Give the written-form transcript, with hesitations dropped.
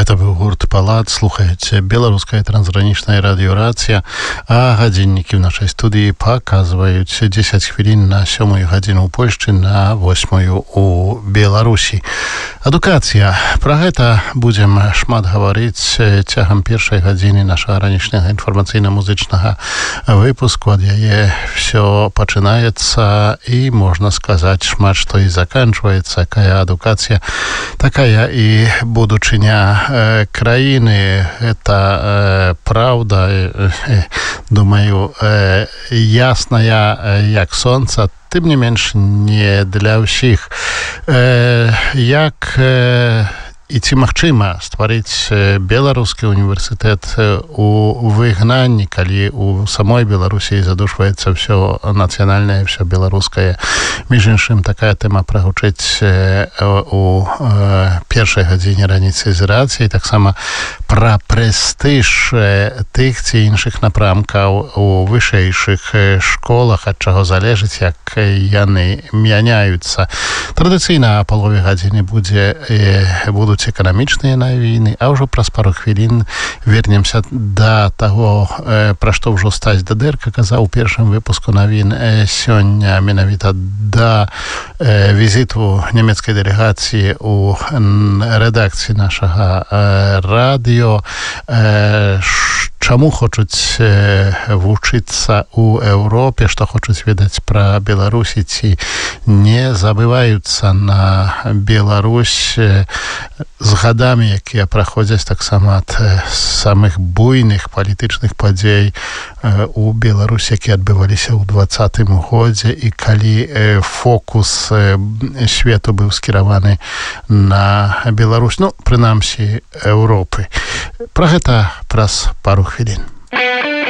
Гэта быў гурт «Палац». Слухаеце беларуская трансгранічная радыёрацыя, а гадзіннікі ў нашай студыі паказваюць 10 хвілін на 7 гадзіну ў Польшчы, на 8 у Беларусі. Адукацыя. Пра гэта будзем шмат гаварыць цягам першай гадзіны нашага ранішняга інфармацыйна-музычнага выпуску. Ад яе ўсё пачынаецца і, можна сказаць, шмат што і заканчваецца. Якая адукацыя, такая і будучыня краіны. Это правда, думаю, ясная як сонца, тым не менш не для ўсіх. Як і ці магчыма стварыць беларускі універсітэт у выгнанні, калі у самой Беларусі задушваецца ўсё нацыянальнае, ўсё беларускае. Між іншым, такая тэма прагучыць у першай гадзіне раніцы з рацыяй, таксама пра прэстыж тых ці іншых напрамкаў у вышэйшых школах, ад чаго залежыць, як яны мяняюцца. Традыцыйна о палове гадзіны будуць эканамічныя навіны, а ўжо праз пару хвілін вернемся да таго, пра што ўжо Стась Дадэрка казаў у першым выпуску навін сёння, менавіта да візіту нямецкай дэлегацыі у рэдакцыі нашага радыё. Чаму хочуць вучыцца ў Еўропе, што хочуць ведаць пра Беларусі, ці не забываюцца на Беларусь з гадамі, якія праходзяць таксама ад самых буйных палітычных падзей у Беларусі, якія адбываліся ў 2020 годзе, і калі фокус свету быў скіраваны на Беларусь, прынамсі Еўропы. Пра гэта праз пару хвілін.